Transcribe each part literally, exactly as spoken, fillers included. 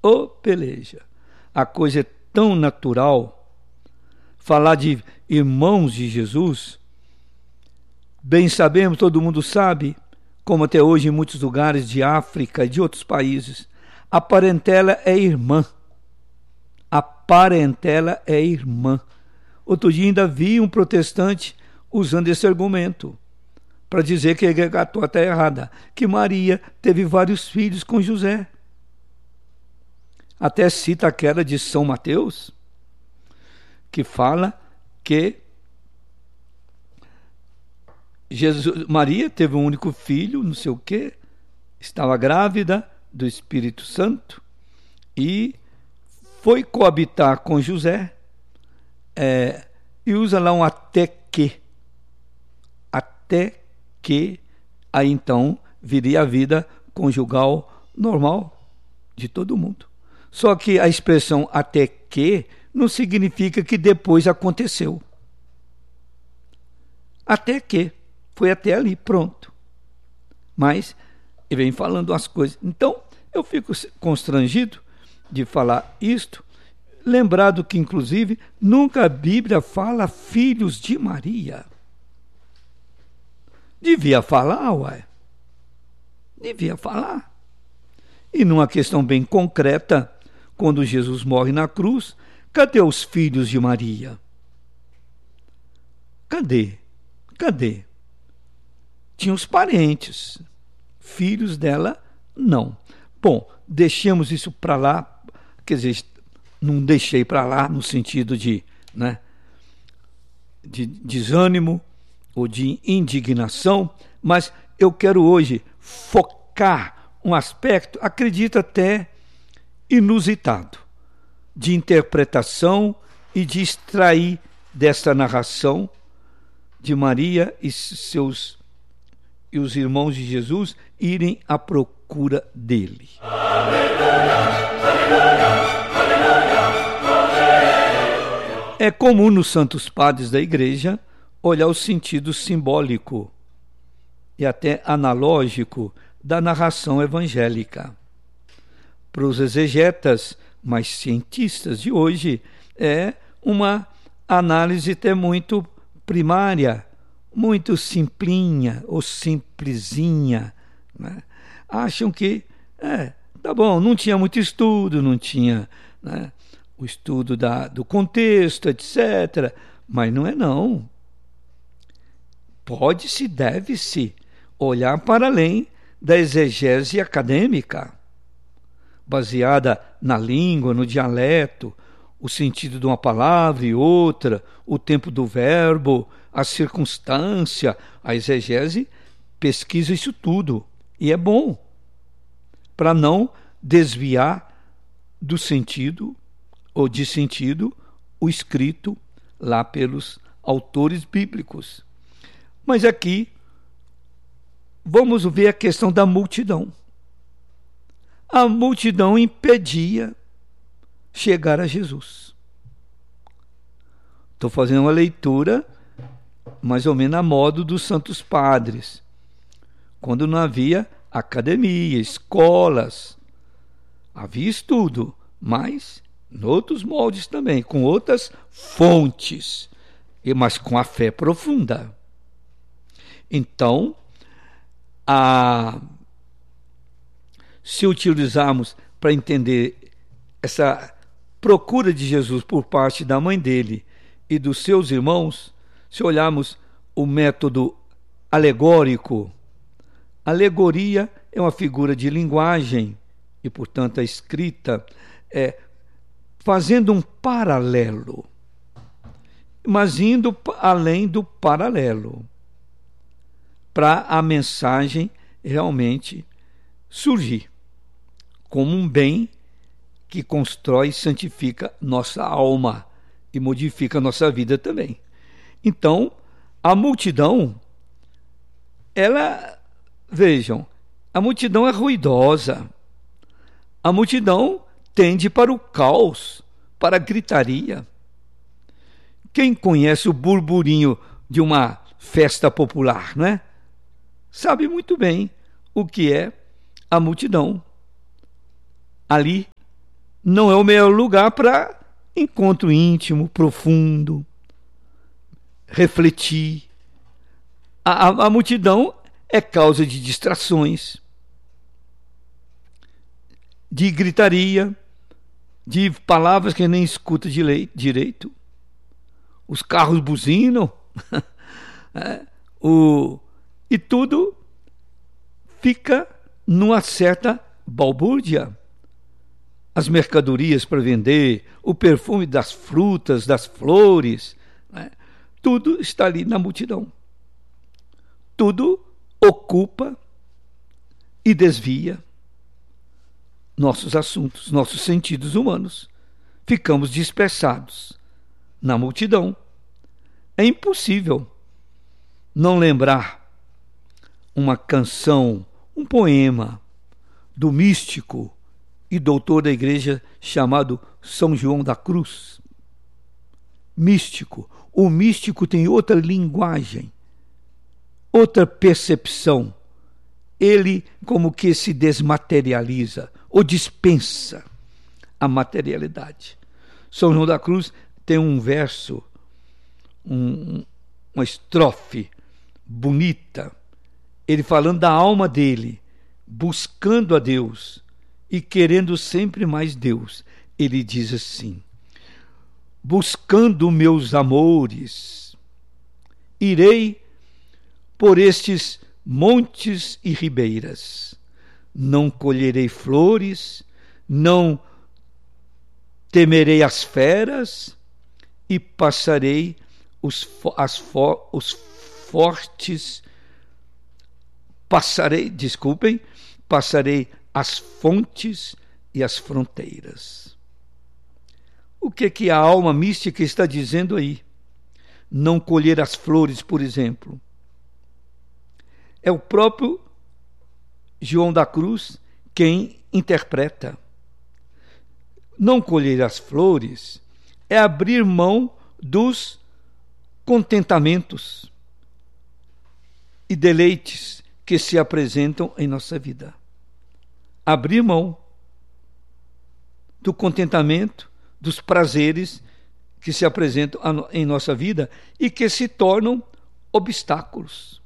Ô peleja. A coisa é tão natural. Falar de irmãos de Jesus, bem sabemos, todo mundo sabe, como até hoje em muitos lugares de África e de outros países, a parentela é irmã. A parentela é irmã. Outro dia ainda vi um protestante usando esse argumento para dizer que a tua está errada, que Maria teve vários filhos com José. Até cita aquela de São Mateus, que fala que Jesus, Maria teve um único filho, não sei o quê, estava grávida do Espírito Santo e foi coabitar com José, é, e usa lá um até que, até que, aí então viria a vida conjugal normal de todo mundo. Só que a expressão até que não significa que depois aconteceu. Até que, foi até ali, pronto. Mas ele vem falando as coisas. Então, eu fico constrangido de falar isto, lembrado que, inclusive, nunca a Bíblia fala filhos de Maria. Devia falar, ué. Devia falar. E numa questão bem concreta, quando Jesus morre na cruz, cadê os filhos de Maria? Cadê? Cadê? Tinha os parentes, filhos dela, não. Bom, deixemos isso para lá, quer dizer, não deixei para lá no sentido de, né, de desânimo ou de indignação, mas eu quero hoje focar um aspecto, acredito até inusitado, de interpretação e de extrair desta narração de Maria e seus e os irmãos de Jesus irem à procura dele. Aleluia, aleluia, aleluia. É comum nos santos padres da igreja olhar o sentido simbólico e até analógico da narração evangélica. Para os exegetas mais cientistas de hoje, é uma análise até muito primária, muito simplinha ou simplesinha, né? Acham que, é, tá bom, não tinha muito estudo, não tinha, né, o estudo da, do contexto, etcétera. Mas não é não. Pode-se, deve-se olhar para além da exegese acadêmica, baseada na língua, no dialeto, o sentido de uma palavra e outra, o tempo do verbo, a circunstância. A exegese pesquisa isso tudo, e é bom, para não desviar do sentido, ou de sentido, o escrito lá pelos autores bíblicos. Mas aqui, vamos ver a questão da multidão. A multidão impedia chegar a Jesus. Estou fazendo uma leitura mais ou menos a modo dos santos padres, quando não havia academia, escolas, havia estudo, mas em outros moldes também, com outras fontes, mas com a fé profunda. Então, a, se utilizarmos para entender essa procura de Jesus por parte da mãe dele e dos seus irmãos, se olharmos o método alegórico, alegoria é uma figura de linguagem e, portanto, a escrita é fazendo um paralelo, mas indo além do paralelo, para a mensagem realmente surgir como um bem que constrói e santifica nossa alma e modifica nossa vida também. Então, a multidão, ela, vejam, a multidão é ruidosa, a multidão tende para o caos, para a gritaria. Quem conhece o burburinho de uma festa popular, não é? Sabe muito bem o que é a multidão. Ali não é o melhor lugar para encontro íntimo, profundo, refletir. A, a, a multidão é causa de distrações, de gritaria, de palavras que nem escuta direito. Os carros buzinam, é, o, e tudo fica numa certa balbúrdia. As mercadorias para vender, o perfume das frutas, das flores, né? Tudo está ali na multidão. Tudo ocupa e desvia nossos assuntos, nossos sentidos humanos. Ficamos dispersados na multidão. É impossível não lembrar uma canção, um poema do místico e doutor da igreja chamado São João da Cruz. Místico. O místico tem outra linguagem, outra percepção. Ele como que se desmaterializa ou dispensa a materialidade. São João da Cruz tem um verso, um, uma estrofe bonita, ele falando da alma dele, buscando a Deus e querendo sempre mais Deus. Ele diz assim: buscando meus amores, irei por estes montes e ribeiras, não colherei flores, não temerei as feras, e passarei os, as, os fortes, passarei, desculpem, passarei as fontes e as fronteiras. O que que a alma mística está dizendo aí? Não colher as flores, por exemplo. É o próprio João da Cruz quem interpreta. Não colher as flores é abrir mão dos contentamentos e deleites que se apresentam em nossa vida. Abrir mão do contentamento, dos prazeres que se apresentam em nossa vida e que se tornam obstáculos.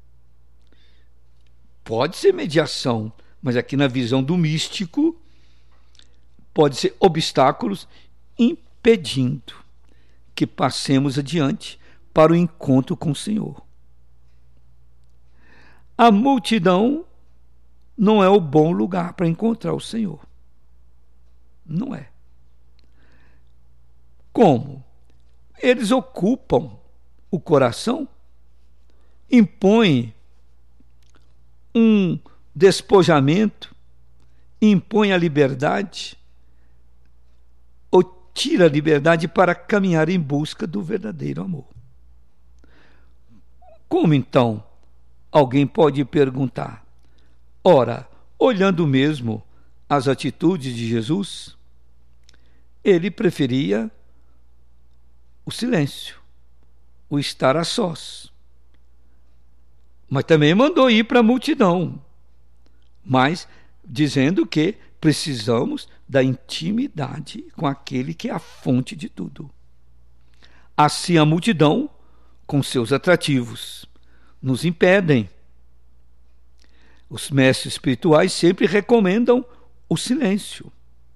Pode ser mediação, mas aqui na visão do místico, pode ser obstáculos impedindo que passemos adiante para o encontro com o Senhor. A multidão não é o bom lugar para encontrar o Senhor. Não é. Como? Eles ocupam o coração, impõem um despojamento, impõem a liberdade, ou tira a liberdade para caminhar em busca do verdadeiro amor. Como então? Alguém pode perguntar. Ora, olhando mesmo as atitudes de Jesus, ele preferia o silêncio, o estar a sós. Mas também mandou ir para a multidão, mas dizendo que precisamos da intimidade com aquele que é a fonte de tudo. Assim a multidão, com seus atrativos, nos impedem. Os mestres espirituais sempre recomendam o silêncio.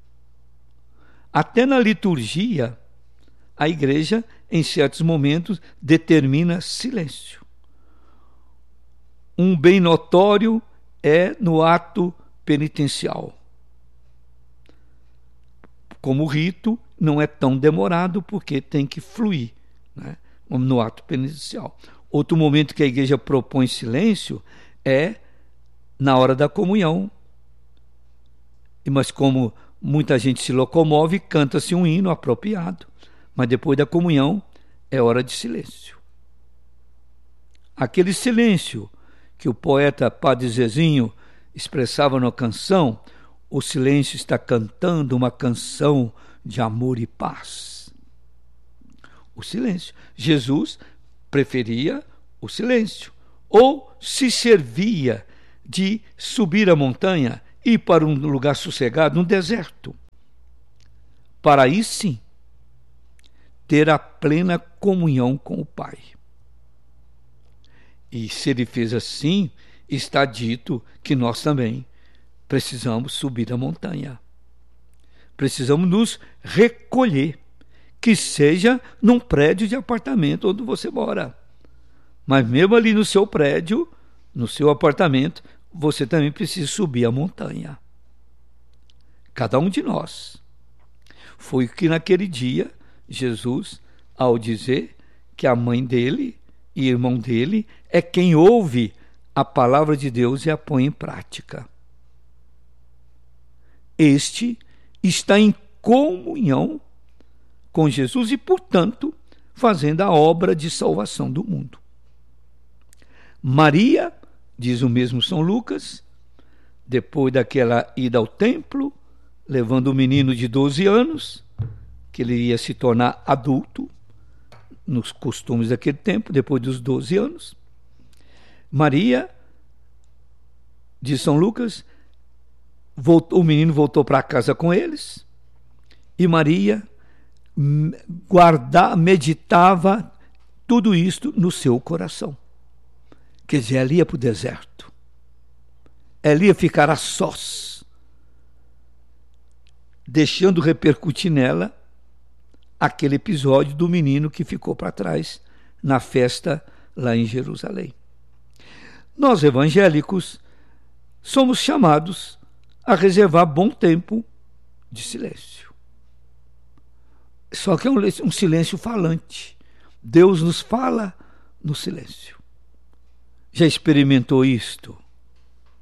Até na liturgia, a igreja, em certos momentos, determina silêncio. Um bem notório é no ato penitencial. Como rito, não é tão demorado, porque tem que fluir, né? No ato penitencial. Outro momento que a igreja propõe silêncio é na hora da comunhão. Mas como muita gente se locomove, canta-se um hino apropriado. Mas depois da comunhão é hora de silêncio. Aquele silêncio que o poeta Padre Zezinho expressava na canção, o silêncio está cantando uma canção de amor e paz. O silêncio. Jesus preferia o silêncio, ou se servia de subir a montanha e ir para um lugar sossegado, um deserto. para aí sim ter a plena comunhão com o Pai. E se ele fez assim, está dito que nós também precisamos subir a montanha. Precisamos nos recolher, que seja num prédio de apartamento onde você mora. Mas mesmo ali no seu prédio, no seu apartamento, você também precisa subir a montanha. Cada um de nós. Foi que naquele dia, Jesus, ao dizer que a mãe dele e irmão dele é quem ouve a palavra de Deus e a põe em prática. Este está em comunhão com Jesus e, portanto, fazendo a obra de salvação do mundo. Maria, diz o mesmo São Lucas, depois daquela ida ao templo, levando o menino de doze anos, que ele ia se tornar adulto, nos costumes daquele tempo, depois dos doze anos. Maria, diz São Lucas, voltou, o menino voltou para casa com eles, e Maria guarda, meditava tudo isto no seu coração. Quer dizer, ela ia para o deserto. Ela ia ficar a sós, deixando repercutir nela aquele episódio do menino que ficou para trás na festa lá em Jerusalém. Nós, evangélicos, somos chamados a reservar bom tempo de silêncio. Só que é um, um silêncio falante. Deus nos fala no silêncio. Já experimentou isto?